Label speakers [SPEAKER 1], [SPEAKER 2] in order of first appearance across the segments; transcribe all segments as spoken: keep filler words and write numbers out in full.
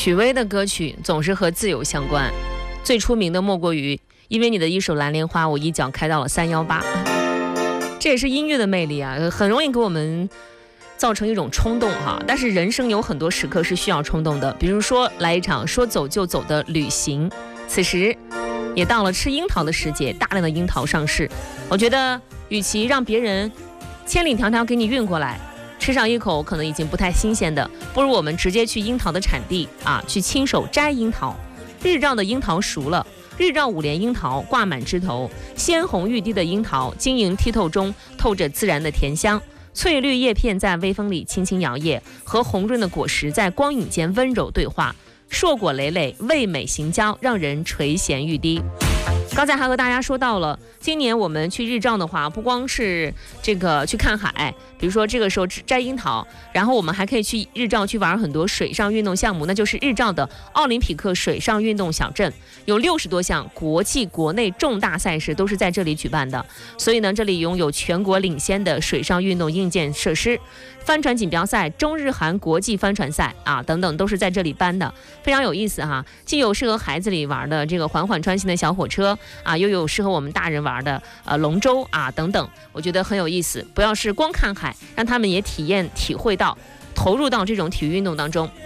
[SPEAKER 1] 许巍的歌曲总是和自由相关，最出名的莫过于因为你的一首蓝莲花，我一脚开到了三一八。这也是音乐的魅力啊，很容易给我们造成一种冲动哈。但是人生有很多时刻是需要冲动的，比如说来一场说走就走的旅行。此时也到了吃樱桃的时节，大量的樱桃上市。我觉得与其让别人千里迢迢给你运过来，吃上一口可能已经不太新鲜的，不如我们直接去樱桃的产地啊，去亲手摘樱桃。日照的樱桃熟了，日照五连樱桃挂满枝头，鲜红欲滴的樱桃晶莹剔透中透着自然的甜香，翠绿叶片在微风里轻轻摇曳，和红润的果实在光影间温柔对话，硕果累累，味美形娇，让人垂涎欲滴。刚才还和大家说到了，今年我们去日照的话，不光是这个去看海，比如说这个时候摘樱桃，然后我们还可以去日照去玩很多水上运动项目，那就是日照的奥林匹克水上运动小镇，有六十多项国际国内重大赛事都是在这里举办的。所以呢，这里拥有全国领先的水上运动硬件设施，帆船锦标赛、中日韩国际帆船赛啊等等都是在这里办的，非常有意思哈。既有适合孩子里玩的这个缓缓穿行的小火车啊，又有适合我们大人玩的呃龙舟啊等等，我觉得很有意思。不要是光看海，让他们也体验体会到，投入到这种体育运动当中。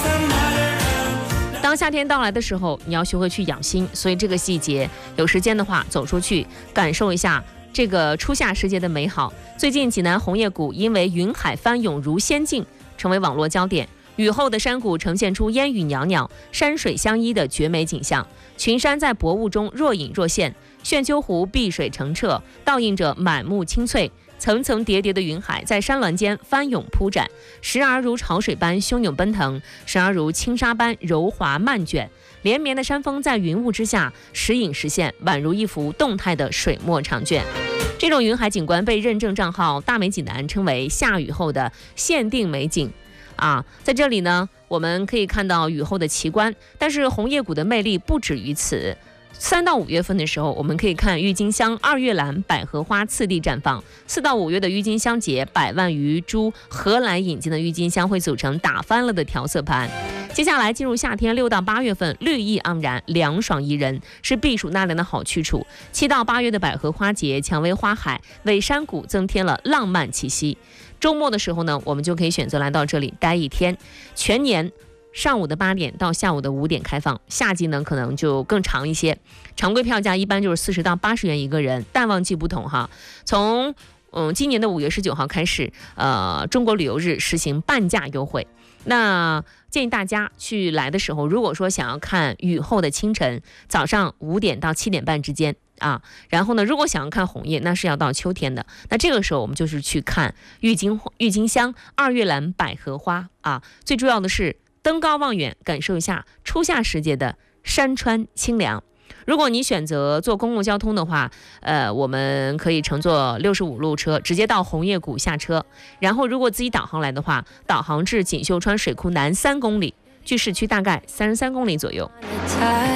[SPEAKER 1] 当夏天到来的时候，你要学会去养心，所以这个季节有时间的话，走出去感受一下这个初夏时节的美好。最近济南红叶谷因为云海翻涌如仙境，成为网络焦点。雨后的山谷呈现出烟雨袅袅、山水相依的绝美景象，群山在薄雾中若隐若现，炫丘湖碧水澄澈，倒映着满目青翠。层层叠叠的云海在山峦间翻涌铺展，时而如潮水般汹涌奔腾，时而如轻纱般柔滑漫卷。连绵的山峰在云雾之下时隐时现，宛如一幅动态的水墨长卷。这种云海景观被认证账号大美济南称为下雨后的限定美景啊，在这里呢，我们可以看到雨后的奇观，但是红叶谷的魅力不止于此。三到五月份的时候，我们可以看郁金香、二月兰、百合花次第绽放。四到五月的郁金香节，百万余株荷兰引进的郁金香会组成打翻了的调色盘。接下来进入夏天，六到八月份绿意盎然，凉爽宜人，是避暑纳凉的好去处。七到八月的百合花节，蔷薇花海为山谷增添了浪漫气息。周末的时候呢，我们就可以选择来到这里待一天，全年上午的八点到下午的五点开放，夏季呢可能就更长一些。常规票价一般就是四十到八十元一个人，淡旺季不同哈。从嗯今年的五月十九号开始，呃，中国旅游日实行半价优惠。那建议大家去来的时候，如果说想要看雨后的清晨，早上五点到七点半之间啊，然后呢，如果想要看红叶，那是要到秋天的。那这个时候我们就是去看郁金郁金香、二月兰、百合花啊。最重要的是登高望远，感受一下初夏时节的山川清凉。如果你选择坐公共交通的话，呃，我们可以乘坐六十五路车，直接到红叶谷下车。然后，如果自己导航来的话，导航至锦绣川水库南三公里，距市区大概三十三公里左右。